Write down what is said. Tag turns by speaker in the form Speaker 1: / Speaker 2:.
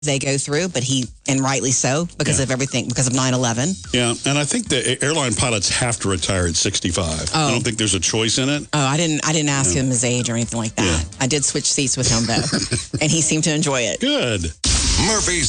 Speaker 1: they go through, but and rightly so, because of everything, because of 9/11.
Speaker 2: Yeah, and I think the airline pilots have to retire at 65.
Speaker 1: Oh.
Speaker 2: I don't think there's a choice in it.
Speaker 1: Oh, I didn't ask him his age or anything like that. I did switch seats with him, though, and he seemed to enjoy it.
Speaker 2: Good.
Speaker 3: Murphy's